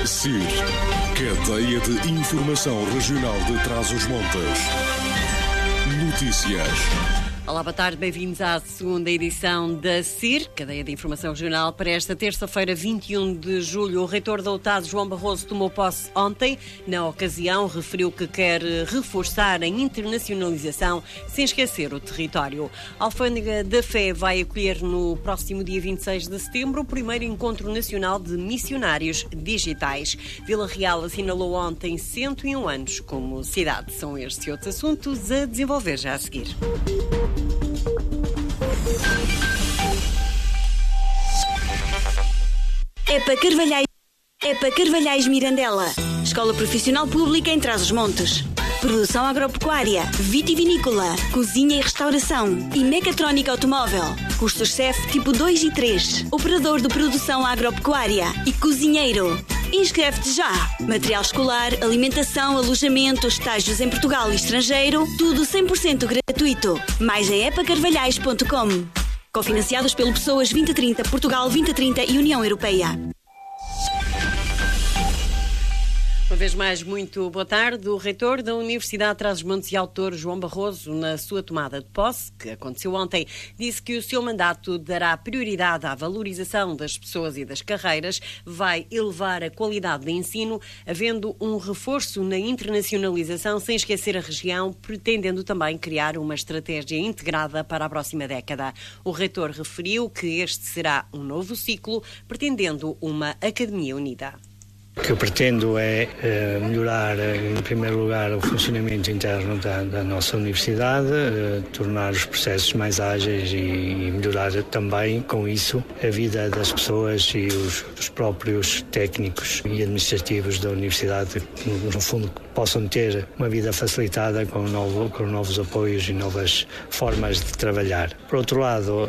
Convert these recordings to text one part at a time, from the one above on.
CIR, Cadeia de Informação Regional de Trás-os-Montes. Notícias. Olá, boa tarde, bem-vindos à segunda edição da CIR, Cadeia de Informação Regional, para esta terça-feira, 21 de julho. O reitor da UTAD, João Barroso, tomou posse ontem. Na ocasião, referiu que quer reforçar a internacionalização sem esquecer o território. A Alfândega da Fé vai acolher no próximo dia 26 de setembro o primeiro Encontro Nacional de Missionários Digitais. Vila Real assinalou ontem 101 anos como cidade. São estes e outros assuntos a desenvolver já a seguir. É para Carvalhais Mirandela. Escola Profissional Pública em Trás-os-Montes. Produção agropecuária, vitivinícola, cozinha e restauração e mecatrónica automóvel. Cursos CEF tipo 2 e 3. Operador de produção agropecuária e cozinheiro. Inscreve-te já. Material escolar, alimentação, alojamento, estágios em Portugal e estrangeiro, tudo 100% gratuito. Mais em epacarvalhais.com. Cofinanciados pelo Pessoas 2030, Portugal 2030 e União Europeia. Uma vez mais, muito boa tarde. O reitor da Universidade de Trás-os-Montes e autor João Barroso, na sua tomada de posse, que aconteceu ontem, disse que o seu mandato dará prioridade à valorização das pessoas e das carreiras, vai elevar a qualidade de ensino, havendo um reforço na internacionalização, sem esquecer a região, pretendendo também criar uma estratégia integrada para a próxima década. O reitor referiu que este será um novo ciclo, pretendendo uma academia unida. O que eu pretendo é melhorar, em primeiro lugar, o funcionamento interno da nossa universidade, tornar os processos mais ágeis e melhorar também, com isso, a vida das pessoas e os próprios técnicos e administrativos da universidade, que, no fundo, possam ter uma vida facilitada com novos apoios e novas formas de trabalhar. Por outro lado,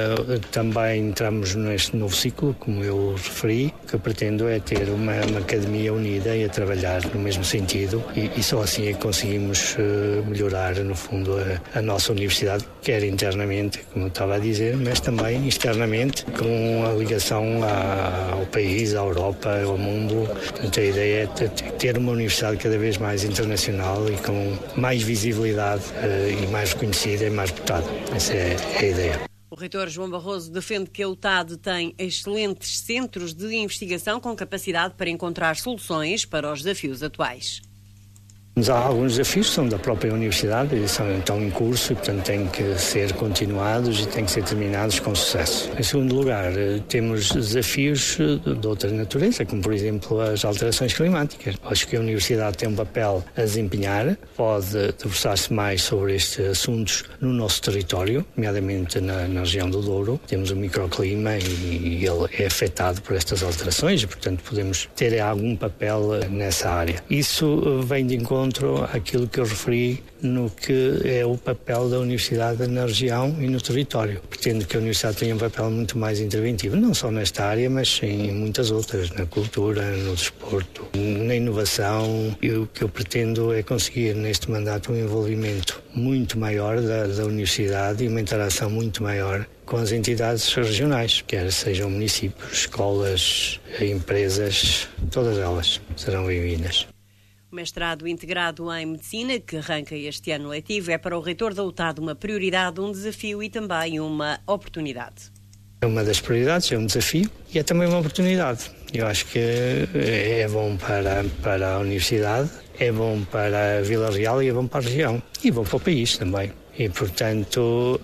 também entramos neste novo ciclo, como eu referi. O que eu pretendo é ter uma academia unida e a trabalhar no mesmo sentido e só assim é que conseguimos melhorar, no fundo, a nossa universidade, quer internamente, como eu estava a dizer, mas também externamente, com a ligação ao país, à Europa, ao mundo. Portanto, a ideia é ter uma universidade cada vez mais internacional e com mais visibilidade e mais reconhecida e mais votada. Essa é a ideia. O reitor João Barroso defende que a UTAD tem excelentes centros de investigação com capacidade para encontrar soluções para os desafios atuais. Há alguns desafios que são da própria universidade e estão em curso e, portanto, têm que ser continuados e têm que ser terminados com sucesso. Em segundo lugar, temos desafios de outra natureza, como, por exemplo, as alterações climáticas. Acho que a universidade tem um papel a desempenhar, pode debruçar-se mais sobre estes assuntos no nosso território, nomeadamente na região do Douro. Temos um microclima e ele é afetado por estas alterações e, portanto, podemos ter algum papel nessa área. Isso vem de encontro aquilo que eu referi no que é o papel da universidade na região e no território. Pretendo que a universidade tenha um papel muito mais interventivo, não só nesta área, mas em muitas outras, na cultura, no desporto, na inovação. E o que eu pretendo é conseguir neste mandato um envolvimento muito maior da universidade e uma interação muito maior com as entidades regionais, quer sejam municípios, escolas, empresas, todas elas serão bem-vindas. O mestrado integrado em Medicina, que arranca este ano letivo, é para o reitor da UTAD uma prioridade, um desafio e também uma oportunidade. É uma das prioridades, é um desafio e é também uma oportunidade. Eu acho que é bom para a universidade, é bom para a Vila Real e é bom para a região e bom para o país também. E, portanto,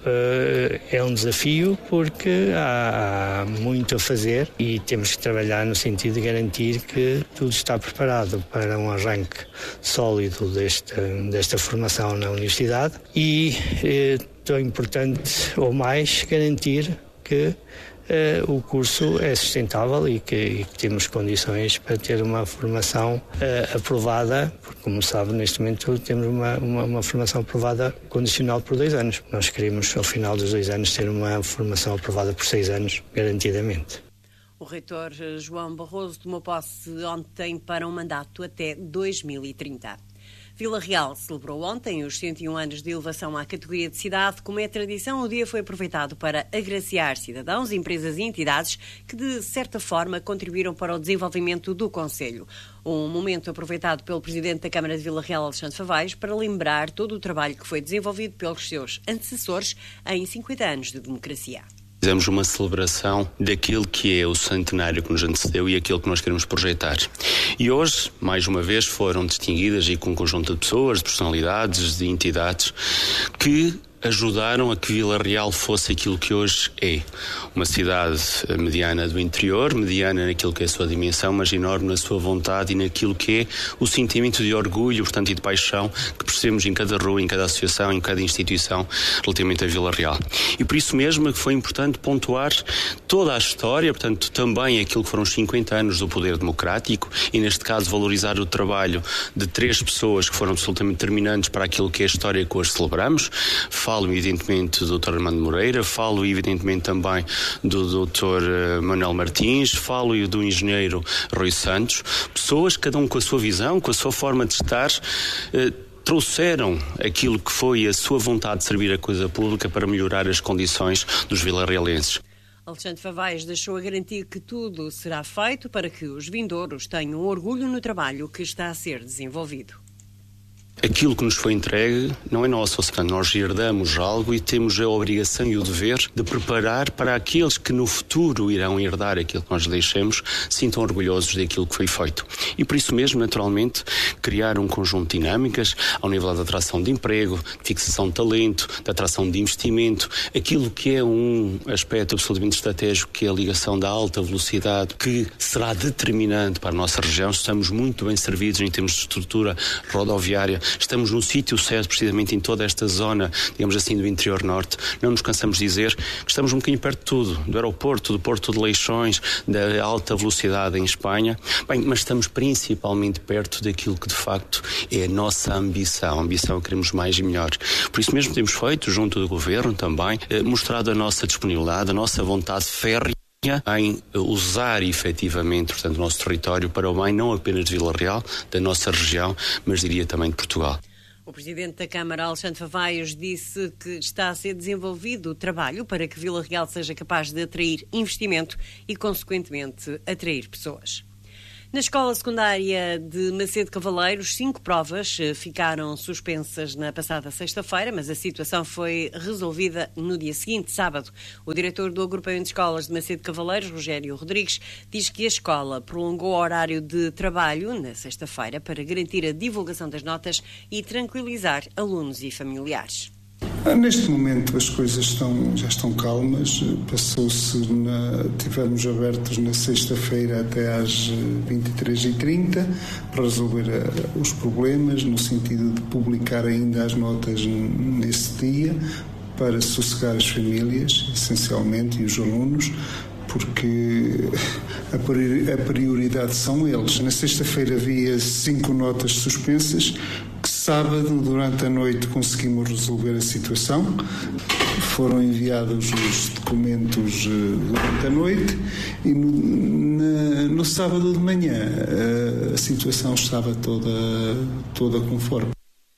é um desafio porque há muito a fazer e temos que trabalhar no sentido de garantir que tudo está preparado para um arranque sólido desta formação na universidade e, tão importante ou mais, garantir que o curso é sustentável e que temos condições para ter uma formação aprovada, porque, como sabe, neste momento temos uma formação aprovada condicional por 2 anos. Nós queremos, ao final dos 2 anos, ter uma formação aprovada por 6 anos, garantidamente. O reitor João Barroso tomou posse ontem para um mandato até 2030. Vila Real celebrou ontem os 101 anos de elevação à categoria de cidade. Como é tradição, o dia foi aproveitado para agraciar cidadãos, empresas e entidades que, de certa forma, contribuíram para o desenvolvimento do concelho. Um momento aproveitado pelo Presidente da Câmara de Vila Real, Alexandre Favais, para lembrar todo o trabalho que foi desenvolvido pelos seus antecessores em 50 anos de democracia. Fizemos uma celebração daquilo que é o centenário que nos antecedeu e aquilo que nós queremos projetar. E hoje, mais uma vez, foram distinguidas e com um conjunto de pessoas, de personalidades, de entidades que ajudaram a que Vila Real fosse aquilo que hoje é. Uma cidade mediana do interior, mediana naquilo que é a sua dimensão, mas enorme na sua vontade e naquilo que é o sentimento de orgulho, portanto, e de paixão que percebemos em cada rua, em cada associação, em cada instituição relativamente a Vila Real. E por isso mesmo que foi importante pontuar toda a história, portanto, também aquilo que foram os 50 anos do poder democrático e, neste caso, valorizar o trabalho de 3 pessoas que foram absolutamente determinantes para aquilo que é a história que hoje celebramos. Falo, evidentemente, do Dr. Armando Moreira, falo, evidentemente, também do Dr. Manuel Martins, falo do engenheiro Rui Santos, pessoas, cada um com a sua visão, com a sua forma de estar, trouxeram aquilo que foi a sua vontade de servir a coisa pública para melhorar as condições dos vilarrealenses. Alexandre Favais deixou a garantia que tudo será feito para que os vindouros tenham orgulho no trabalho que está a ser desenvolvido. Aquilo que nos foi entregue não é nosso, ou seja, nós herdamos algo e temos a obrigação e o dever de preparar para aqueles que no futuro irão herdar aquilo que nós deixemos, sintam orgulhosos daquilo que foi feito. E por isso mesmo, naturalmente, criar um conjunto de dinâmicas ao nível da atração de emprego, de fixação de talento, da atração de investimento, aquilo que é um aspecto absolutamente estratégico, que é a ligação da alta velocidade, que será determinante para a nossa região. Estamos muito bem servidos em termos de estrutura rodoviária. Estamos num sítio certo, precisamente em toda esta zona, digamos assim, do interior norte. Não nos cansamos de dizer que estamos um bocadinho perto de tudo, do aeroporto, do Porto de Leixões, da alta velocidade em Espanha. Bem, mas estamos principalmente perto daquilo que de facto é a nossa ambição. A ambição que queremos mais e melhor. Por isso mesmo temos feito, junto do Governo também, mostrado a nossa disponibilidade, a nossa vontade férrea em usar efetivamente, portanto, o nosso território para o bem não apenas de Vila Real, da nossa região, mas diria também de Portugal. O Presidente da Câmara, Alexandre Favais, disse que está a ser desenvolvido o trabalho para que Vila Real seja capaz de atrair investimento e, consequentemente, atrair pessoas. Na escola secundária de Macedo Cavaleiros, 5 provas ficaram suspensas na passada sexta-feira, mas a situação foi resolvida no dia seguinte, sábado. O diretor do Agrupamento de Escolas de Macedo Cavaleiros, Rogério Rodrigues, diz que a escola prolongou o horário de trabalho na sexta-feira para garantir a divulgação das notas e tranquilizar alunos e familiares. Neste momento as coisas já estão calmas. Tivemos abertos na sexta-feira até às 23h30 para resolver os problemas, no sentido de publicar ainda as notas nesse dia, para sossegar as famílias, essencialmente, e os alunos, porque a prioridade são eles. Na sexta-feira havia 5 notas suspensas, que sábado, durante a noite, conseguimos resolver a situação. Foram enviados os documentos durante a noite e no sábado de manhã a situação estava toda conforme.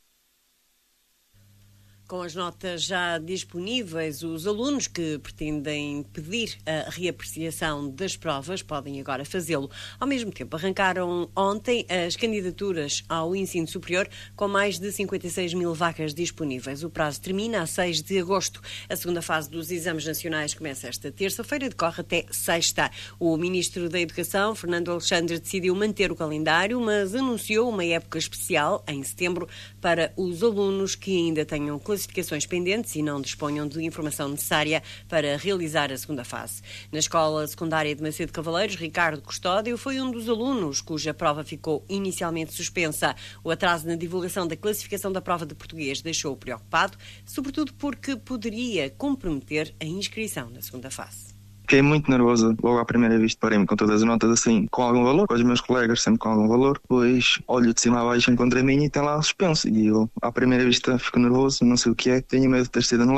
Com as notas já disponíveis, os alunos que pretendem pedir a reapreciação das provas podem agora fazê-lo. Ao mesmo tempo, arrancaram ontem as candidaturas ao ensino superior com mais de 56 mil vagas disponíveis. O prazo termina a 6 de agosto. A segunda fase dos exames nacionais começa esta terça-feira e decorre até sexta. O Ministro da Educação, Fernando Alexandre, decidiu manter o calendário, mas anunciou uma época especial, em setembro, para os alunos que ainda tenham classificações pendentes e não disponham de informação necessária para realizar a segunda fase. Na escola secundária de Macedo Cavaleiros, Ricardo Custódio foi um dos alunos cuja prova ficou inicialmente suspensa. O atraso na divulgação da classificação da prova de português deixou-o preocupado, sobretudo porque poderia comprometer a inscrição na segunda fase. Fiquei muito nervosa, logo à primeira vista parei-me com todas as notas assim, com algum valor, com os meus colegas sempre com algum valor, depois olho de cima a baixo, encontro a minha e tem lá suspenso, e eu à primeira vista fico nervoso, não sei o que é, tenho medo de ter sido anulado,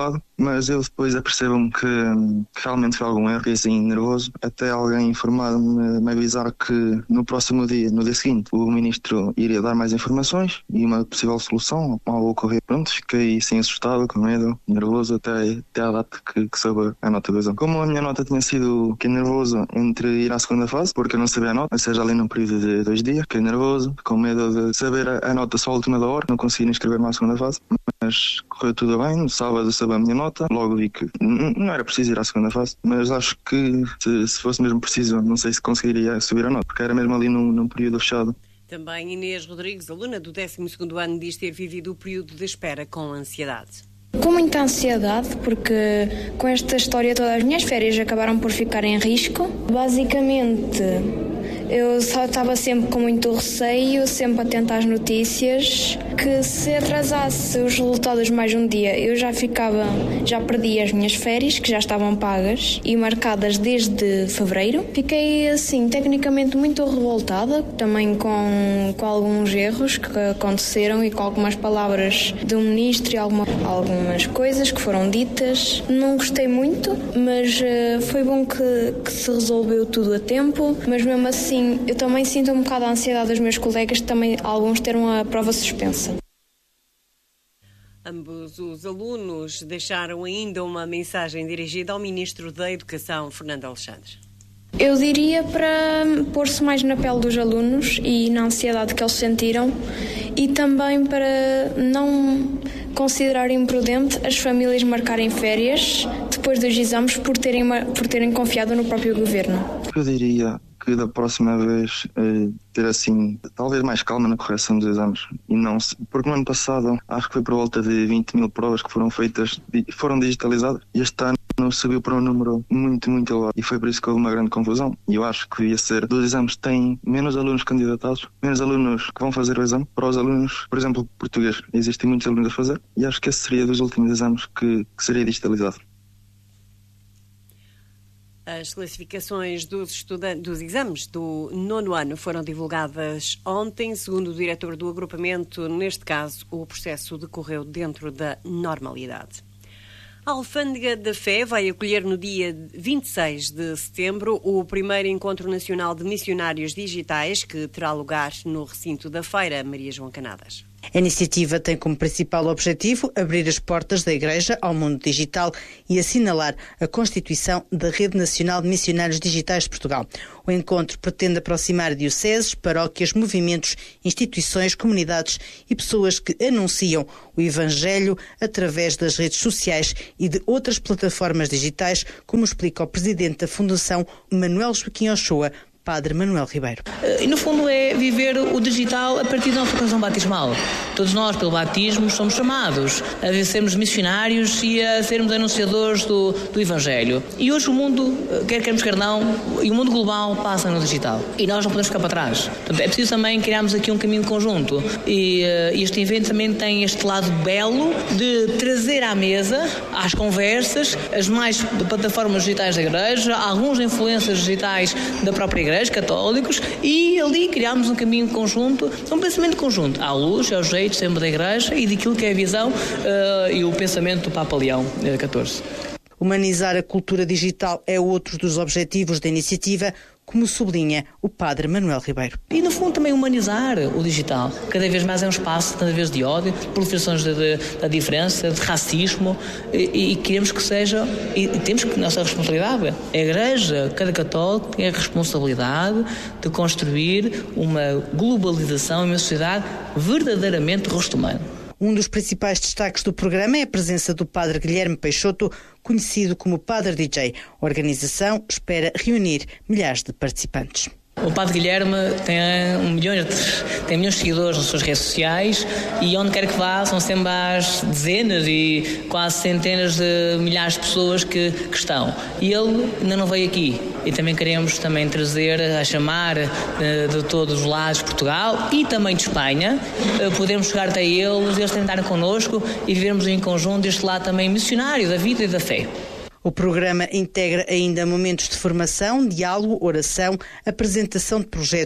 mas eu depois apercebo-me que realmente foi algum erro, fiquei assim nervoso, até alguém informar-me, me avisar que no próximo dia, no dia seguinte, o Ministro iria dar mais informações e uma possível solução ao ocorrer. Pronto, fiquei assim assustado, com medo, nervoso até à data que soube a nota do exame. Como a minha nota tinha sido, fiquei nervoso entre ir à segunda fase, porque eu não sabia a nota, ou seja, ali num período de 2 dias, fiquei nervoso, com medo de saber a nota só à última da hora, não consegui inscrever-me à segunda fase, mas correu tudo bem. No sábado soube a minha nota, logo vi que não era preciso ir à segunda fase, mas acho que se fosse mesmo preciso, não sei se conseguiria subir a nota, porque era mesmo ali num período fechado. Também Inês Rodrigues, aluna do 12º ano, diz ter vivido o período de espera com ansiedade. Com muita ansiedade, porque com esta história todas as minhas férias acabaram por ficar em risco. Basicamente, eu só estava sempre com muito receio, sempre atenta às notícias, que se atrasasse os resultados mais um dia, eu já perdi as minhas férias, que já estavam pagas e marcadas desde fevereiro. Fiquei, assim, tecnicamente muito revoltada, também com alguns erros que aconteceram e com algumas palavras do ministro e algumas coisas que foram ditas. Não gostei muito, mas foi bom que se resolveu tudo a tempo, mas mesmo assim eu também sinto um bocado a ansiedade dos meus colegas, também alguns terão a prova suspensa. Ambos os alunos deixaram ainda uma mensagem dirigida ao Ministro da Educação, Fernando Alexandre. Eu diria para pôr-se mais na pele dos alunos e na ansiedade que eles sentiram, e também para não considerar imprudente as famílias marcarem férias depois dos exames por terem confiado no próprio governo. Eu diria que da próxima vez ter assim, talvez mais calma na correção dos exames, e não, porque no ano passado acho que foi por volta de 20 mil provas que foram digitalizadas, e este ano subiu para um número muito, muito elevado, e foi por isso que houve uma grande confusão. E eu acho que devia ser, dos exames têm menos alunos candidatados, menos alunos que vão fazer o exame. Para os alunos, por exemplo, português, existem muitos alunos a fazer, e acho que esse seria dos últimos exames que seria digitalizado. As classificações dos exames do 9º ano foram divulgadas ontem. Segundo o diretor do agrupamento, neste caso, o processo decorreu dentro da normalidade. A Alfândega da Fé vai acolher no dia 26 de setembro o primeiro Encontro Nacional de Missionários Digitais, que terá lugar no recinto da Feira Maria João Canadas. A iniciativa tem como principal objetivo abrir as portas da Igreja ao mundo digital e assinalar a constituição da Rede Nacional de Missionários Digitais de Portugal. O encontro pretende aproximar dioceses, paróquias, movimentos, instituições, comunidades e pessoas que anunciam o Evangelho através das redes sociais e de outras plataformas digitais, como explica o presidente da Fundação, Manuel Joaquim Ochoa, Padre Manuel Ribeiro. E no fundo é viver o digital a partir da nossa vocação batismal. Todos nós, pelo batismo, somos chamados a sermos missionários e a sermos anunciadores do Evangelho. E hoje o mundo, quer queremos quer não, e o mundo global passa no digital. E nós não podemos ficar para trás. Portanto, é preciso também criarmos aqui um caminho conjunto. E este evento também tem este lado belo de trazer à mesa, às conversas, as mais plataformas digitais da Igreja, alguns influencers digitais da própria Igreja, católicos, e ali criámos um caminho conjunto, um pensamento conjunto, à luz, ao jeito sempre da Igreja e daquilo que é a visão e o pensamento do Papa Leão XIV. Humanizar a cultura digital é outro dos objetivos da iniciativa, como sublinha o Padre Manuel Ribeiro. E, no fundo, também humanizar o digital. Cada vez mais é um espaço, cada vez de ódio, proliferações da diferença, de racismo, e queremos que seja, e temos que, nossa responsabilidade, a Igreja, cada católico, tem a responsabilidade de construir uma globalização e uma sociedade verdadeiramente rosto humano. Um dos principais destaques do programa é a presença do Padre Guilherme Peixoto, conhecido como Padre DJ. A organização espera reunir milhares de participantes. O Padre Guilherme tem milhões de seguidores nas suas redes sociais, e onde quer que vá são sempre as dezenas e quase centenas de milhares de pessoas que estão. E ele ainda não veio aqui. E também queremos trazer, a chamar de todos os lados de Portugal e também de Espanha, podermos chegar até eles tentarem connosco e vivermos em conjunto este lado também missionário da vida e da fé. O programa integra ainda momentos de formação, diálogo, oração, apresentação de projetos,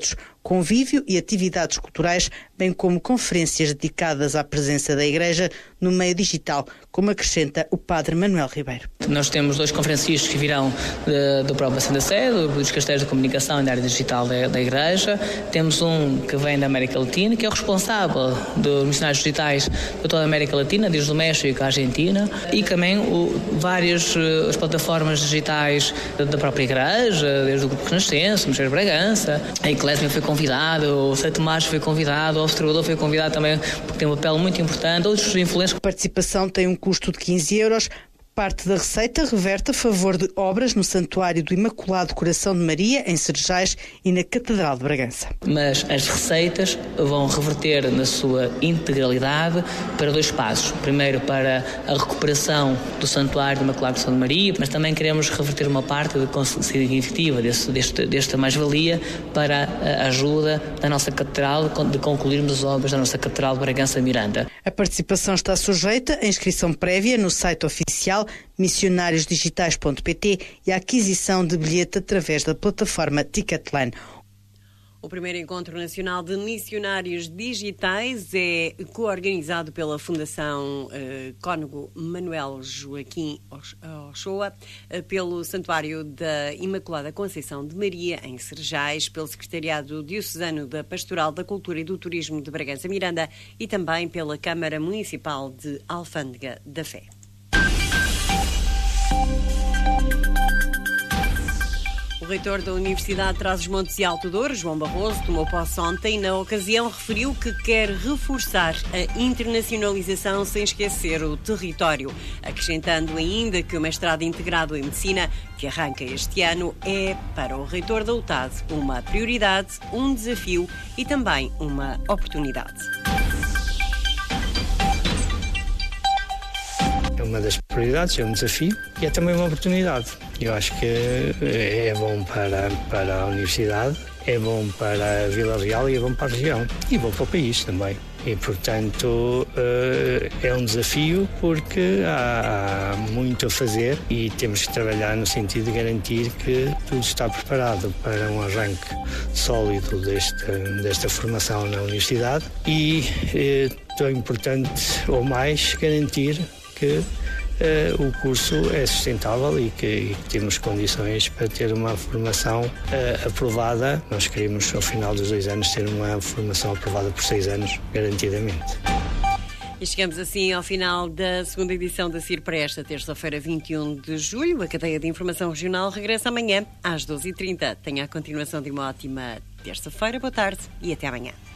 convívio e atividades culturais, bem como conferências dedicadas à presença da Igreja no meio digital, como acrescenta o Padre Manuel Ribeiro. Nós temos 2 conferencistas que virão do próprio Santa Sé, dos Castelos da Comunicação e da área digital da Igreja. Temos um que vem da América Latina, que é o responsável dos missionários digitais de toda a América Latina, desde o México à Argentina, e também várias as plataformas digitais da própria Igreja, desde o Grupo Renascença, o Ministério de Bragança, a Eclésia foi convidada, o São Tomás foi convidado, o Observador foi convidado também, porque tem um papel muito importante, outros influências. A participação tem um custo de 15 euros. Parte da receita reverte a favor de obras no Santuário do Imaculado Coração de Maria, em Cerejais, e na Catedral de Bragança. Mas as receitas vão reverter na sua integralidade para 2 passos. Primeiro, para a recuperação do Santuário do Imaculado Coração de Maria, mas também queremos reverter uma parte significativa desta mais-valia para a ajuda da nossa Catedral, de concluirmos as obras da nossa Catedral de Bragança Miranda. A participação está sujeita à inscrição prévia no site oficial missionariosdigitais.pt e à aquisição de bilhete através da plataforma Ticketline. O primeiro Encontro Nacional de Missionários Digitais é coorganizado pela Fundação Cônego Manuel Joaquim Ochoa, pelo Santuário da Imaculada Conceição de Maria, em Cerejais, pelo Secretariado Diocesano da Pastoral da Cultura e do Turismo de Bragança Miranda e também pela Câmara Municipal de Alfândega da Fé. O reitor da Universidade de Trás-os-Montes e Alto Douro, João Barroso, tomou posse ontem. Na ocasião, referiu que quer reforçar a internacionalização sem esquecer o território, acrescentando ainda que o mestrado integrado em Medicina, que arranca este ano, é, para o reitor da UTAD, uma prioridade, um desafio e também uma oportunidade. É uma das prioridades, é um desafio e é também uma oportunidade. Eu acho que é bom para a Universidade, é bom para a Vila Real e é bom para a região e bom para o país também. E, portanto, é um desafio porque há muito a fazer e temos que trabalhar no sentido de garantir que tudo está preparado para um arranque sólido desta formação na Universidade e, tão importante ou mais, garantir que o curso é sustentável e que temos condições para ter uma formação aprovada. Nós queremos, ao final dos 2 anos, ter uma formação aprovada por 6 anos, garantidamente. E chegamos assim ao final da segunda edição da CIR para esta terça-feira, 21 de julho. A cadeia de informação regional regressa amanhã às 12h30. Tenha a continuação de uma ótima terça-feira. Boa tarde e até amanhã.